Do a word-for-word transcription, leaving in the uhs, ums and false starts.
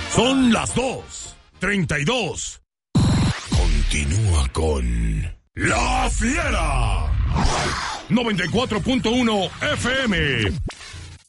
Son las dos treinta y dos. Continúa con La Fiera. noventa y cuatro punto uno F M.